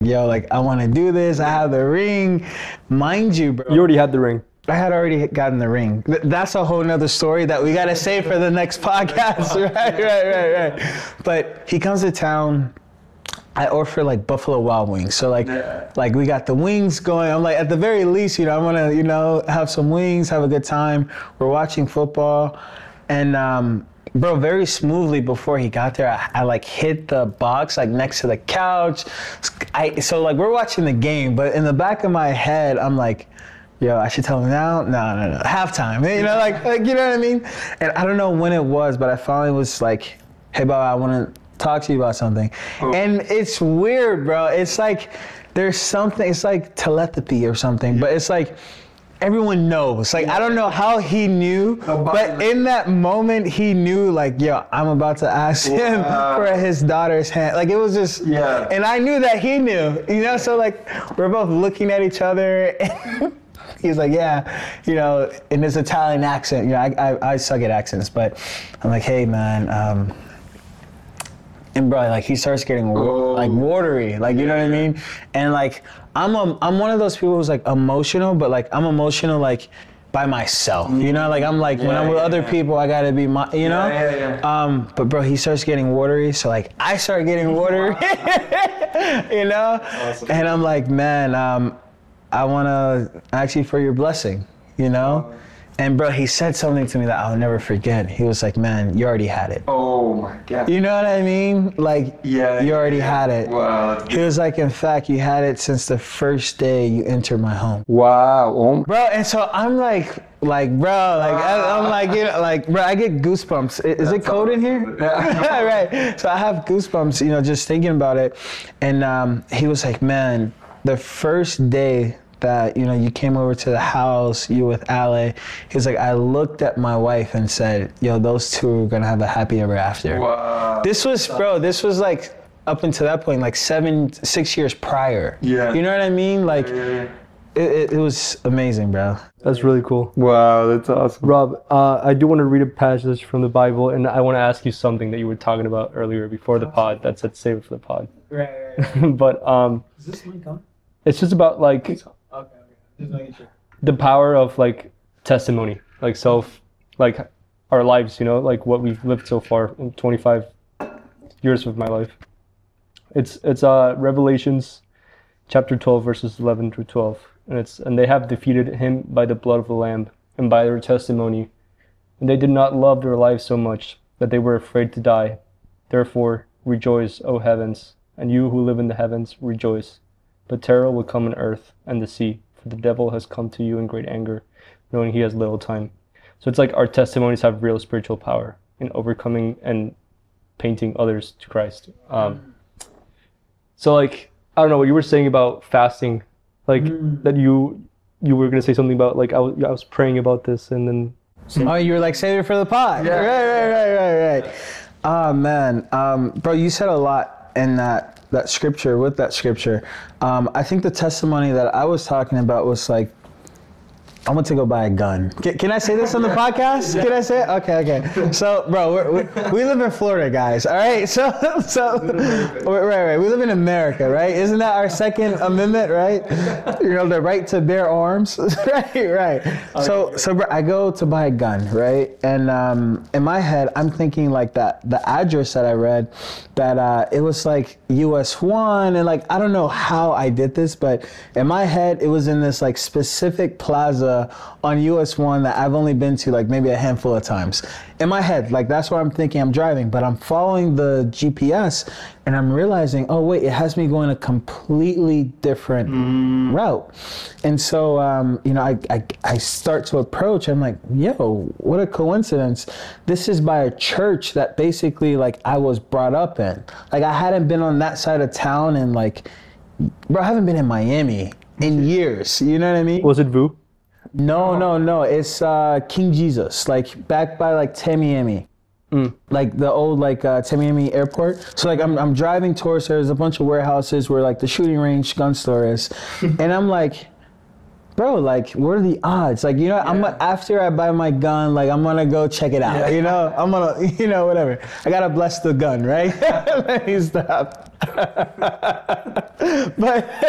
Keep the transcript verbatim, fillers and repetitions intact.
yo, like, I want to do this. I have the ring. Mind you, bro. You already had the ring. I had already gotten the ring. Th- That's a whole nother story that we got to save for the next podcast. Right, right, right, right. But he comes to town. I order like Buffalo Wild Wings. So like, yeah. like we got the wings going. I'm like, at the very least, you know, I want to, you know, have some wings, have a good time. We're watching football. And, um, bro, very smoothly before he got there, I, I like hit the box like next to the couch. I, so like we're watching the game, but in the back of my head, I'm like, yo, I should tell him now? No, no, no. Halftime. You know, like, like, you know what I mean? And I don't know when it was, but I finally was like, hey, Bob, I want to talk to you about something. Oh. And it's weird, bro. It's like there's something, it's like telepathy or something, but it's like everyone knows. Like, I don't know how he knew, but in that moment, he knew, like, yo, I'm about to ask him wow. for his daughter's hand. Like, it was just, yeah. And I knew that he knew, you know? So, like, we're both looking at each other. And he's like, yeah, you know, in his Italian accent. You know, I, I, I suck at accents, but I'm like, hey, man, um, and bro, like he starts getting oh. like watery, like you know what I mean, and like I'm a, I'm one of those people who's like emotional, but like I'm emotional like by myself, you know, like I'm like yeah, when I'm with yeah, other yeah. people, I gotta be my, you know, yeah, yeah, yeah. um, but bro, he starts getting watery, so like I start getting watery, you know, awesome. And I'm like, man, um, I wanna ask you for your blessing, you know. Oh. And bro, he said something to me that I'll never forget. He was like, man, you already had it. Oh my God. You know what I mean? Like, yeah, you already yeah. had it. Wow. He was like, in fact, you had it since the first day you entered my home. Wow. Oh. Bro, and so I'm like, like, bro, like, wow. I, I'm like, you know, like, bro, I get goosebumps. Is That's it cold awesome. In here? Yeah. Right. So I have goosebumps, you know, just thinking about it. And um, he was like, man, the first day that, you know, you came over to the house, you with Ale, he was like, I looked at my wife and said, yo, those two are gonna have a happy ever after. Wow. This was, bro, this was like, up until that point, like seven, six years prior. Yeah. You know what I mean? Like, yeah, yeah, yeah. It, it, it was amazing, bro. That's really cool. Wow, that's awesome. Rob, uh, I do want to read a passage from the Bible, and I want to ask you something that you were talking about earlier before the pod that said save it for the pod. Right, right, right. But, um, is this one coming? It's just about like, okay, okay. Just making sure. The power of like testimony, like self, like our lives, you know, like what we've lived so far in twenty-five years of my life. It's it's uh Revelations chapter twelve verses eleven through twelve, and it's and they have defeated him by the blood of the Lamb and by their testimony, and they did not love their lives so much that they were afraid to die. Therefore rejoice, O heavens, and you who live in the heavens, rejoice. But terror will come on earth and the sea, for the devil has come to you in great anger, knowing he has little time. So it's like our testimonies have real spiritual power in overcoming and painting others to Christ. Um, so like, I don't know what you were saying about fasting, like mm. that you you were gonna say something about like I was I was praying about this and then. Oh, you were like saving it for the pot. Yeah. Right, right, right, right, right. Oh man, um, bro, you said a lot in that. that scripture, with that scripture. Um, I think the testimony that I was talking about was like, I want to go buy a gun. Can, can I say this on the podcast? Can I say it? Okay, okay. So, bro, we're, we we live in Florida, guys. All right. So, so, right, right. We live in America, right? Isn't that our Second Amendment, right? You know, the right to bear arms, right, right. So, so, bro, I go to buy a gun, right? And um, in my head, I'm thinking like that. The address that I read, that uh, it was like U S one, and like I don't know how I did this, but in my head, it was in this like specific plaza on U S one that I've only been to like maybe a handful of times. In my head, like that's where I'm thinking I'm driving, but I'm following the G P S and I'm realizing, oh wait, it has me going a completely different mm. route. And so, um, you know, I, I, I start to approach, I'm like, yo, what a coincidence. This is by a church that basically like I was brought up in. Like I hadn't been on that side of town and like, bro, I haven't been in Miami in years, you know what I mean? Was it V U? No, no, no. It's uh, King Jesus, like back by like Tamiami, mm. like the old like uh, Tamiami airport. So like I'm I'm driving towards there. There's a bunch of warehouses where like the shooting range, gun store is, and I'm like, bro, like what are the odds? Like you know, yeah. I'm after I buy my gun, like I'm gonna go check it out. Yeah. You know, I'm gonna, you know, whatever. I gotta bless the gun, right? Let me stop. But